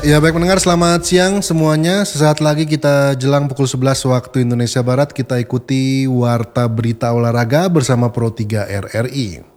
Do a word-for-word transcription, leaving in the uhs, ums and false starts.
Ya baik pendengar, selamat siang semuanya. Sesaat lagi kita jelang pukul sebelas waktu Indonesia Barat, kita ikuti Warta Berita Olahraga bersama Pro tiga R R I.